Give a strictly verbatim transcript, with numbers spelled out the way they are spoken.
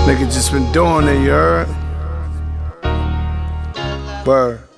Nigga just been doing it, you heard? Bird.